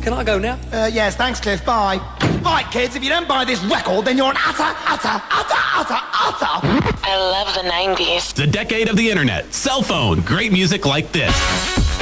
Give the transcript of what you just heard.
Can I go now? Yes, thanks, Cliff. Bye. Right, kids, if you don't buy this record, then you're an utter. I love the 90s. The decade of the internet. Cell phone. Great music like this.